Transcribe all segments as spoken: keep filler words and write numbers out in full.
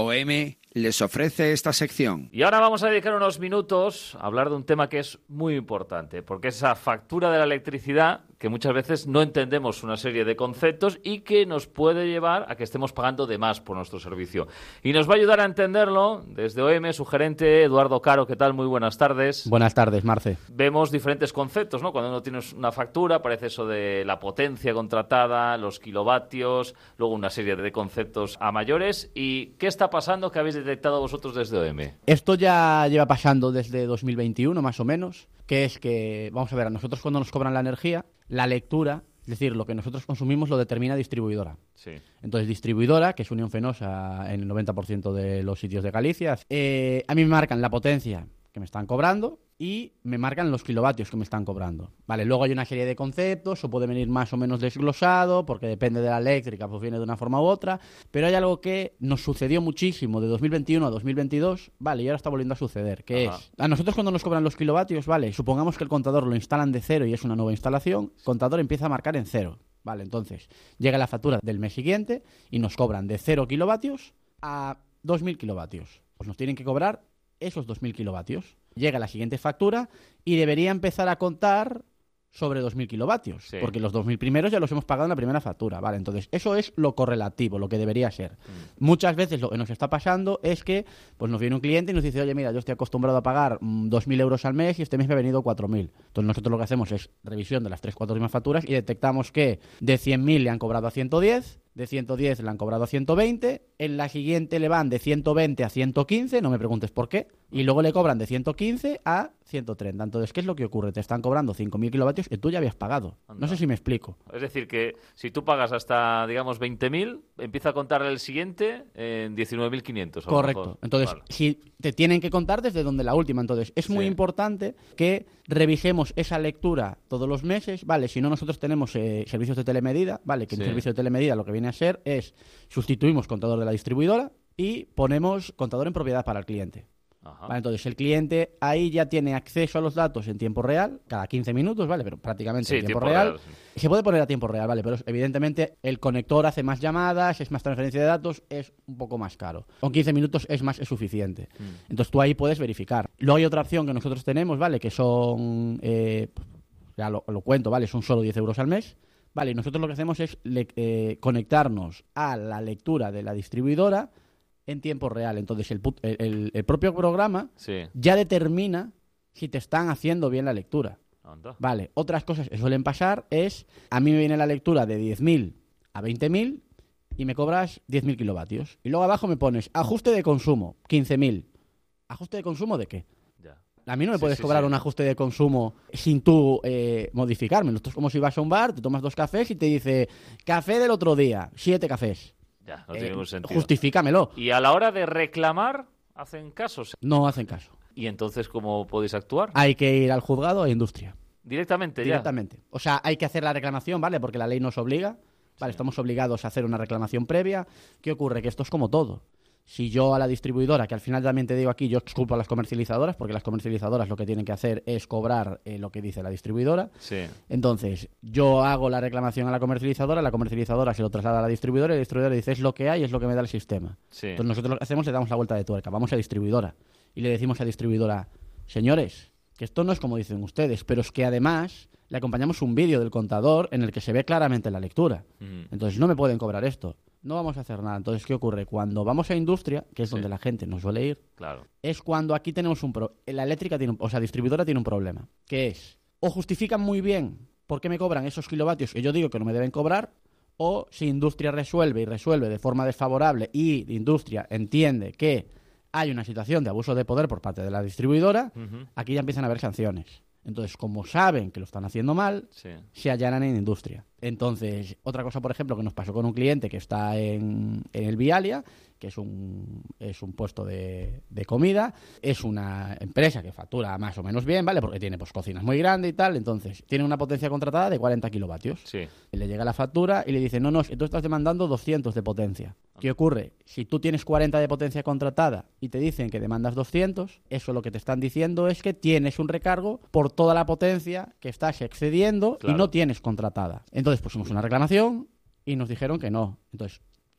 O M les ofrece esta sección. Y ahora vamos a dedicar unos minutos a hablar de un tema que es muy importante, porque es esa factura de la electricidad que muchas veces no entendemos una serie de conceptos y que nos puede llevar a que estemos pagando de más por nuestro servicio. Y nos va a ayudar a entenderlo desde O M, su gerente Eduardo Caro. ¿Qué tal? Muy buenas tardes. Buenas tardes, Marce. Vemos diferentes conceptos, ¿no? Cuando uno tiene una factura aparece eso de la potencia contratada, los kilovatios, luego una serie de conceptos a mayores. ¿Y qué está pasando que habéis detectado vosotros desde O M? Esto ya lleva pasando desde dos mil veintiuno, más o menos, que es que, vamos a ver, a nosotros cuando nos cobran la energía, la lectura, es decir, lo que nosotros consumimos lo determina distribuidora. Sí. Entonces, distribuidora, que es Unión Fenosa en el noventa por ciento de los sitios de Galicia, eh, a mí me marcan la potencia que me están cobrando y me marcan los kilovatios que me están cobrando. Vale, luego hay una serie de conceptos, o puede venir más o menos desglosado, porque depende de la eléctrica, pues viene de una forma u otra, pero hay algo que nos sucedió muchísimo de dos mil veintiuno a dos mil veintidós, vale, y ahora está volviendo a suceder, que Ajá. es, a nosotros cuando nos cobran los kilovatios, vale, supongamos que el contador lo instalan de cero y es una nueva instalación, el contador empieza a marcar en cero, vale, entonces llega la factura del mes siguiente y nos cobran de cero kilovatios a dos mil kilovatios, pues nos tienen que cobrar esos dos mil kilovatios. Llega la siguiente factura y debería empezar a contar sobre dos mil kilovatios, sí. porque los dos mil primeros ya los hemos pagado en la primera factura, ¿vale? Entonces, eso es lo correlativo, lo que debería ser. Mm. Muchas veces lo que nos está pasando es que pues nos viene un cliente y nos dice, oye, mira, yo estoy acostumbrado a pagar mmm, dos mil euros al mes y este mes me ha venido cuatro mil. Entonces, nosotros lo que hacemos es revisión de las tres, cuatro últimas facturas y detectamos que de cien mil le han cobrado a ciento diez, de ciento diez le han cobrado a ciento veinte, en la siguiente le van de ciento veinte a ciento quince, no me preguntes por qué, y luego le cobran de ciento quince a ciento treinta. Entonces, ¿qué es lo que ocurre? Te están cobrando cinco mil kilovatios que tú ya habías pagado. Anda. No sé si me explico. Es decir, que si tú pagas hasta, digamos, veinte mil, empieza a contar el siguiente en diecinueve mil quinientos. Correcto. Entonces, vale. si te tienen que contar desde donde la última. Entonces, es muy sí. importante que revisemos esa lectura todos los meses, ¿vale? Si no, nosotros tenemos eh, servicios de telemedida, ¿vale? Que sí. en servicio de telemedida lo que viene a ser es sustituimos contador de la distribuidora y ponemos contador en propiedad para el cliente. Ajá. Vale, entonces el cliente ahí ya tiene acceso a los datos en tiempo real, cada quince minutos, ¿vale? Pero prácticamente sí, en tiempo, tiempo real. real sí. Se puede poner a tiempo real, ¿vale? Pero evidentemente el conector hace más llamadas, es más transferencia de datos, es un poco más caro. Con quince minutos es más es suficiente. Mm. Entonces tú ahí puedes verificar. Luego hay otra opción que nosotros tenemos, ¿vale? Que son, eh, ya lo, lo cuento, ¿vale? Son solo diez euros al mes. Vale, y nosotros lo que hacemos es le, eh, conectarnos a la lectura de la distribuidora en tiempo real. Entonces el, el, el propio programa sí. ya determina si te están haciendo bien la lectura. Anda. Vale, otras cosas que suelen pasar es, a mí me viene la lectura de diez mil a veinte mil y me cobras diez mil kilovatios. Y luego abajo me pones ajuste de consumo, quince mil. ¿Ajuste de consumo de qué? Ya. A mí no me sí, puedes sí, cobrar sí. un ajuste de consumo sin tú eh, modificarme. Esto es como si vas a un bar, te tomas dos cafés y te dice café del otro día, siete cafés. Ya, no tiene ningún sentido. Justifícamelo. ¿Y a la hora de reclamar hacen caso? No hacen caso. ¿Y entonces cómo podéis actuar? Hay que ir al juzgado e industria. ¿Directamente ya? Directamente. O sea, hay que hacer la reclamación, ¿vale? Porque la ley nos obliga. Vale, sí. Estamos obligados a hacer una reclamación previa. ¿Qué ocurre? Que esto es como todo. Si yo a la distribuidora, que al final también te digo aquí, yo exculpo a las comercializadoras, porque las comercializadoras lo que tienen que hacer es cobrar eh, lo que dice la distribuidora. Sí. Entonces, yo hago la reclamación a la comercializadora, la comercializadora se lo traslada a la distribuidora y la distribuidora dice, es lo que hay, es lo que me da el sistema. Sí. Entonces nosotros lo que hacemos, le damos la vuelta de tuerca, vamos a distribuidora y le decimos a distribuidora, señores, que esto no es como dicen ustedes, pero es que además le acompañamos un vídeo del contador en el que se ve claramente la lectura. Mm. Entonces no me pueden cobrar esto. No vamos a hacer nada. Entonces, ¿qué ocurre? Cuando vamos a industria, que es sí. donde la gente nos suele ir, claro. es cuando aquí tenemos un pro... La eléctrica tiene un... O sea, distribuidora tiene un problema, que es, o justifican muy bien por qué me cobran esos kilovatios que yo digo que no me deben cobrar, o si industria resuelve y resuelve de forma desfavorable y industria entiende que hay una situación de abuso de poder por parte de la distribuidora, uh-huh. aquí ya empiezan a haber sanciones. Entonces, como saben que lo están haciendo mal, sí. se allanan en industria. Entonces, otra cosa, por ejemplo, que nos pasó con un cliente que está en, en el Vialia, que es un, es un puesto de, de comida, es una empresa que factura más o menos bien, ¿vale? Porque tiene pues cocinas muy grandes y tal, entonces tiene una potencia contratada de cuarenta kilovatios. Sí. Y le llega la factura y le dice, no, no, tú estás demandando doscientos de potencia. ¿Qué ocurre? Si tú tienes cuarenta de potencia contratada y te dicen que demandas doscientos, eso lo que te están diciendo es que tienes un recargo por toda la potencia que estás excediendo, claro. y no tienes contratada. Entonces pusimos una reclamación y nos dijeron que no. Entonces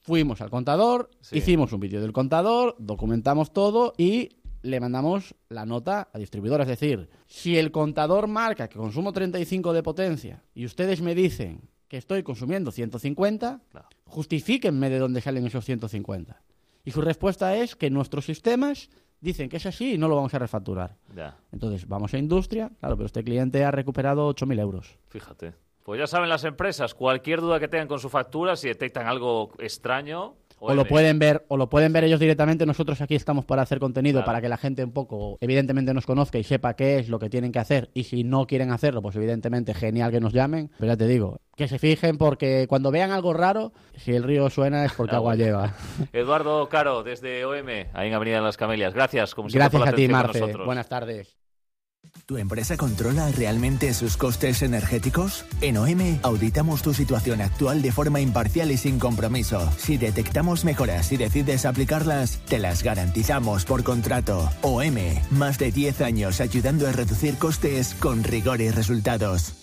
Fuimos al contador, Sí. hicimos un vídeo del contador, documentamos todo y le mandamos la nota a distribuidor. Es decir, si el contador marca que consumo treinta y cinco de potencia y ustedes me dicen que estoy consumiendo ciento cincuenta, Claro. justifíquenme de dónde salen esos ciento cincuenta. Y su respuesta es que nuestros sistemas dicen que es así y no lo vamos a refacturar. Ya, Entonces, vamos a industria, claro, pero este cliente ha recuperado ocho mil euros. fíjate. Pues ya saben las empresas, cualquier duda que tengan con su factura, si detectan algo extraño... O lo M. pueden ver, o lo pueden ver ellos directamente. Nosotros aquí estamos para hacer contenido, Claro. para que la gente un poco, evidentemente, nos conozca y sepa qué es lo que tienen que hacer. Y si no quieren hacerlo, pues evidentemente genial que nos llamen. Pero ya te digo, que se fijen porque cuando vean algo raro, si el río suena es porque agua Agua. lleva. Eduardo Caro, desde O M, ahí en Avenida de las Camelias. Gracias, como siempre, Gracias por la a ti, atención con Marce. nosotros. Buenas tardes. ¿Tu empresa controla realmente sus costes energéticos? En O M auditamos tu situación actual de forma imparcial y sin compromiso. Si detectamos mejoras y decides aplicarlas, te las garantizamos por contrato. O M, más de diez años ayudando a reducir costes con rigor y resultados.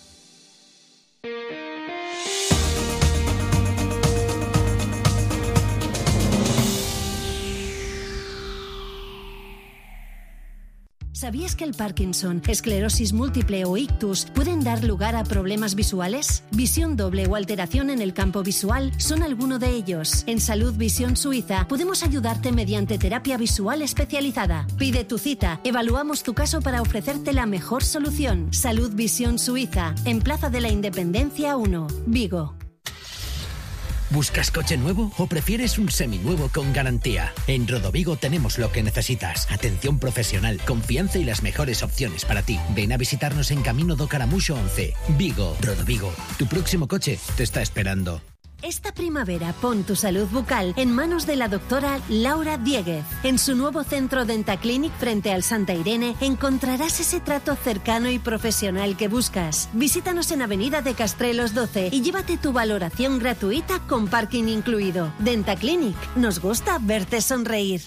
¿Sabías que el Parkinson, esclerosis múltiple o ictus pueden dar lugar a problemas visuales? Visión doble o alteración en el campo visual son alguno de ellos. En Salud Visión Suiza podemos ayudarte mediante terapia visual especializada. Pide tu cita, evaluamos tu caso para ofrecerte la mejor solución. Salud Visión Suiza, en Plaza de la Independencia uno, Vigo. ¿Buscas coche nuevo o prefieres un seminuevo con garantía? En Rodovigo tenemos lo que necesitas. Atención profesional, confianza y las mejores opciones para ti. Ven a visitarnos en Camino do Caramuxo once. Vigo, Rodovigo. Tu próximo coche te está esperando. Esta primavera pon tu salud bucal en manos de la doctora Laura Dieguez. En su nuevo centro Dentaclinic frente al Santa Irene encontrarás ese trato cercano y profesional que buscas. Visítanos en Avenida de Castrelos doce y llévate tu valoración gratuita con parking incluido. Dentaclinic, nos gusta verte sonreír.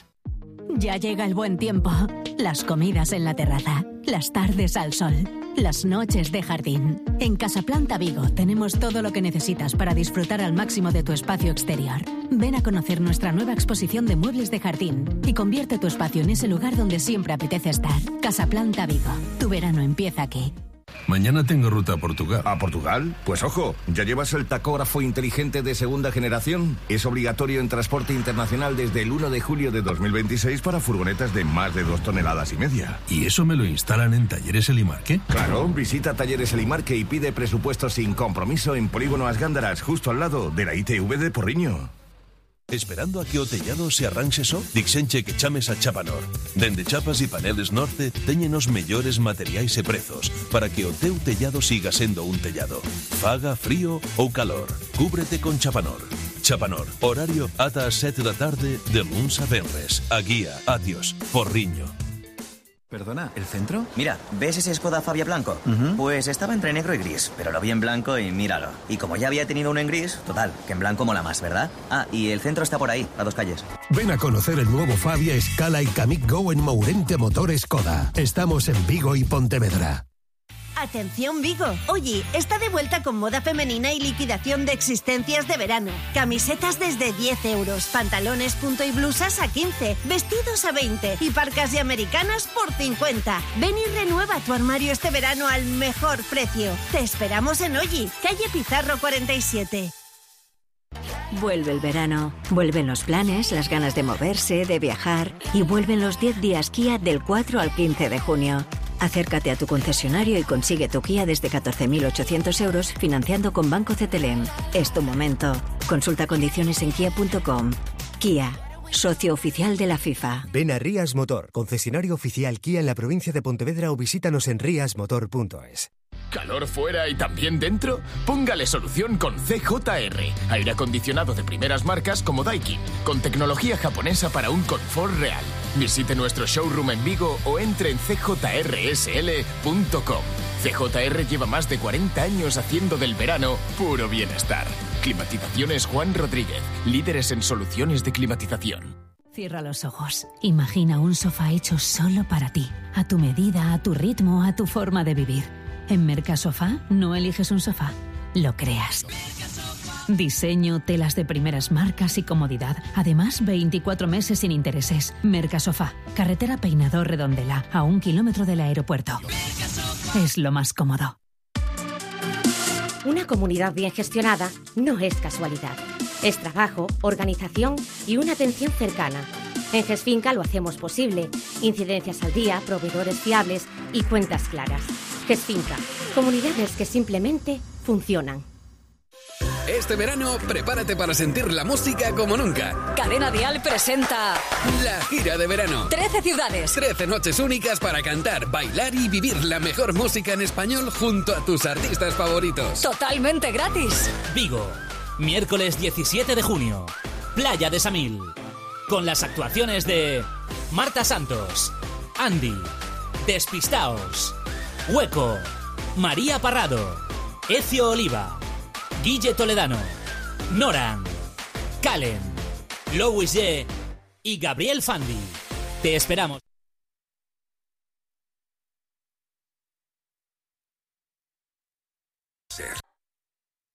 Ya llega el buen tiempo. Las comidas en la terraza, las tardes al sol, las noches de jardín. En Casaplanta Vigo tenemos todo lo que necesitas para disfrutar al máximo de tu espacio exterior. Ven a conocer nuestra nueva exposición de muebles de jardín y convierte tu espacio en ese lugar donde siempre apetece estar. Casaplanta Vigo. Tu verano empieza aquí. Mañana tengo ruta a Portugal. ¿A Portugal? Pues ojo, ¿ya llevas el tacógrafo inteligente de segunda generación? Es obligatorio en transporte internacional desde el primero de julio de dos mil veintiséis para furgonetas de más de dos toneladas y media. ¿Y eso me lo instalan en Talleres Elimarque? Claro, visita Talleres Elimarque y pide presupuesto sin compromiso en Polígono As Gándaras, justo al lado de la I T V de Porriño. Esperando a que o tellado se arranxe só? Dixenche que chames a Chapanor. Dende Chapas e Paneles Norte teñen os mellores materiais e prezos para que o teu tellado siga sendo un tellado. Faga frío ou calor, cúbrete con Chapanor. Chapanor, horario ata as sete da tarde de luns a venres. A guía, adiós, Porriño. Perdona, ¿el centro? Mira, ¿ves ese Skoda Fabia blanco? Uh-huh. Pues estaba entre negro y gris, pero lo vi en blanco y míralo. Y como ya había tenido uno en gris, total, que en blanco mola más, ¿verdad? Ah, y el centro está por ahí, a dos calles. Ven a conocer el nuevo Fabia, Scala y Kamiq Go en Mourente Motor Skoda. Estamos en Vigo y Pontevedra. Atención Vigo, Oye, está de vuelta con moda femenina y liquidación de existencias de verano. Camisetas desde diez euros, pantalones punto y blusas a quince, vestidos a veinte y parcas y americanas por cincuenta. Ven y renueva tu armario este verano al mejor precio. Te esperamos en Oye, calle Pizarro cuarenta y siete. Vuelve el verano, vuelven los planes, las ganas de moverse, de viajar y vuelven los diez días Kia del cuatro al quince de junio. Acércate a tu concesionario y consigue tu Kia desde catorce mil ochocientos euros financiando con Banco Cetelem. Es tu momento. Consulta condiciones en kia punto com. Kia, socio oficial de la FIFA. Ven a Rías Motor, concesionario oficial Kia en la provincia de Pontevedra o visítanos en rias motor punto es. ¿Calor fuera y también dentro? Póngale solución con C J R. Aire acondicionado de primeras marcas como Daikin, con tecnología japonesa para un confort real. Visite nuestro showroom en Vigo o entre en c j r s l punto com. C J R lleva más de cuarenta años haciendo del verano puro bienestar. Climatizaciones Juan Rodríguez, líderes en soluciones de climatización. Cierra los ojos. Imagina un sofá hecho solo para ti, a tu medida, a tu ritmo, a tu forma de vivir. En Mercasofá no eliges un sofá, lo creas. Diseño, telas de primeras marcas y comodidad. Además, veinticuatro meses sin intereses. Mercasofá, carretera Peinador Redondela, a un kilómetro del aeropuerto. Es lo más cómodo. Una comunidad bien gestionada no es casualidad. Es trabajo, organización y una atención cercana. En GESFinca lo hacemos posible. Incidencias al día, proveedores fiables y cuentas claras. GESFinca, comunidades que simplemente funcionan. Este verano, prepárate para sentir la música como nunca. Cadena Dial presenta La gira de verano. trece ciudades. trece noches únicas para cantar, bailar y vivir la mejor música en español junto a tus artistas favoritos. Totalmente gratis. Vigo, miércoles diecisiete de junio. Playa de Samil. Con las actuaciones de Marta Santos, Andy, Despistaos, Hueco, María Parrado, Ecio Oliva, Guille Toledano, Noran, Calen, Louis J. y Gabriel Fandi. Te esperamos.